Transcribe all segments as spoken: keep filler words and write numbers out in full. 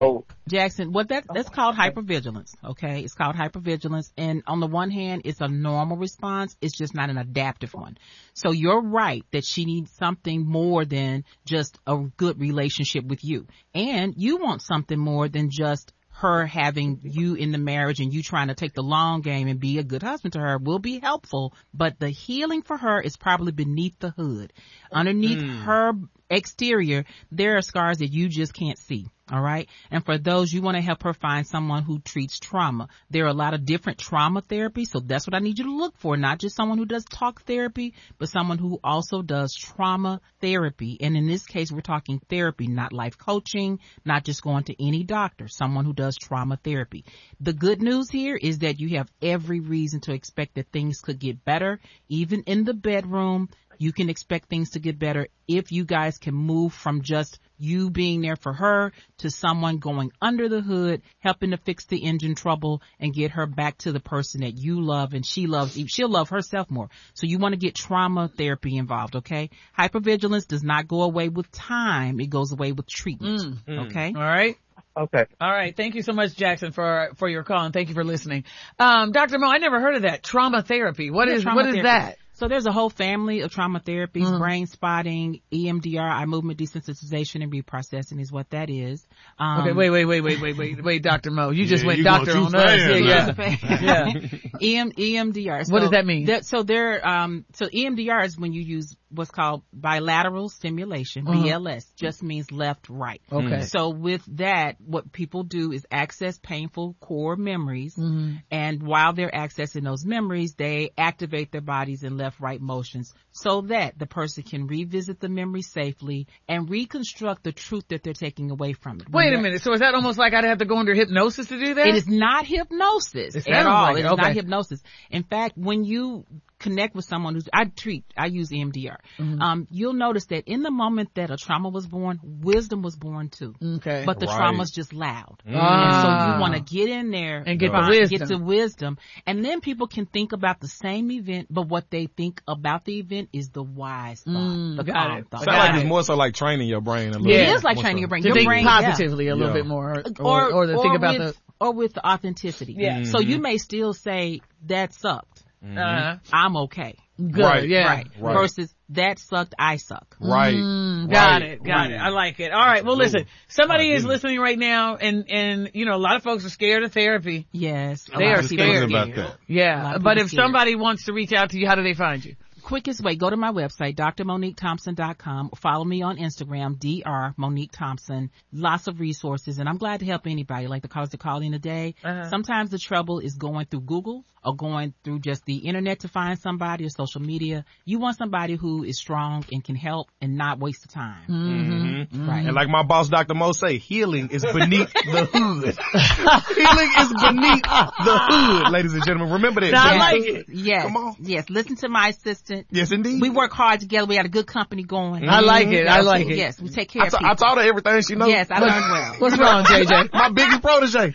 Oh. Jackson, what that that's called hypervigilance, okay? It's called hypervigilance, and on the one hand, it's a normal response. It's just not an adaptive one. So you're right that she needs something more than just a good relationship with you, and you want something more than just her having you in the marriage and you trying to take the long game and be a good husband to her will be helpful, but the healing for her is probably beneath the hood. Underneath mm. her exterior, there are scars that you just can't see. All right. And for those, you want to help her find someone who treats trauma. There are a lot of different trauma therapies. So that's what I need you to look for. Not just someone who does talk therapy, but someone who also does trauma therapy. And in this case, we're talking therapy, not life coaching, not just going to any doctor, someone who does trauma therapy. The good news here is that you have every reason to expect that things could get better, even in the bedroom. You can expect things to get better if you guys can move from just you being there for her to someone going under the hood, helping to fix the engine trouble and get her back to the person that you love and she loves. She'll love herself more. So you want to get trauma therapy involved, okay? Hypervigilance does not go away with time. It goes away with treatment, mm, mm. okay? All right. Okay. All right. Thank you so much, Jackson, for for your call, and thank you for listening. Um, Doctor Mo, I never heard of that. Trauma therapy. What yeah, is what is therapy. that? So there's a whole family of trauma therapies, mm-hmm. brain spotting, E M D R, eye movement desensitization and reprocessing is what that is. Um, okay, wait, wait, wait, wait, wait, wait, wait, Doctor Mo. You just yeah, went you doctor on us. Yeah, yeah. yeah. E M, E M D R. So what does that mean? That, so there, um, so E M D R is when you use what's called bilateral stimulation, uh-huh. B L S, just means left, right. Okay. So with that, what people do is access painful core memories, mm-hmm. and while they're accessing those memories, they activate their bodies in left, right motions so that the person can revisit the memory safely and reconstruct the truth that they're taking away from it. Wait a minute. So is that almost like I'd have to go under hypnosis to do that? It is not hypnosis it at all. Like it it. is Okay. not hypnosis. In fact, when you connect with someone who's, I treat, I use E M D R. Mm-hmm. Um, you'll notice that in the moment that a trauma was born, wisdom was born too. Okay. But the right. trauma's just loud. Mm. Ah. And so you want to get in there and get find, the wisdom. Get the wisdom. And then people can think about the same event, but what they think about the event is the wise thought. Mm, the got calm it. thought. Sounds like it's more so like training your brain a little yeah. bit. It is like more training so. your brain. To your think brain, positively yeah. a little yeah. bit more. Or, or, or, or to or think about with, the... Or with the authenticity. Yeah. Mm-hmm. So you may still say, that sucked. Mm-hmm. Uh-huh. I'm okay. Good, right, yeah. Right. right. Versus that sucked, I suck. Right. Mm, got right. it. Got right. it. I like it. All right. Well, listen, somebody is listening right now and, and, you know, a lot of folks are scared of therapy. Yes. They are scared. About that. Yeah. But if scared. somebody wants to reach out to you, how do they find you? Quickest way, go to my website, D R Monique Thompson dot com. Follow me on Instagram, Doctor Monique Thompson. Lots of resources, and I'm glad to help anybody, like the callers that call in today. Uh-huh. Sometimes the trouble is going through Google or going through just the internet to find somebody or social media. You want somebody who is strong and can help and not waste the time. Mm-hmm. Mm-hmm. Right. And like my boss, Doctor Mo, say, healing is beneath the hood. Healing is beneath the hood, ladies and gentlemen. Remember that. Now, I Yes. like it. Yes. Come on. Yes. Listen to my assistant. Yes, indeed. We work hard together. We got a good company going. I like it. I like it. Yes, we take care I, of t- people. I taught her everything she knows. Yes, I learned well. What's wrong, J J? My biggest protege.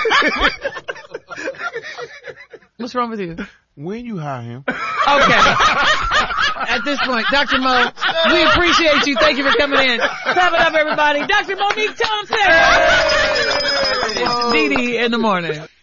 What's wrong with you? When you hire him. Okay. At this point, Doctor Mo, we appreciate you. Thank you for coming in. Clap it up, everybody. Doctor Monique Thompson. It's Dee Dee in the morning.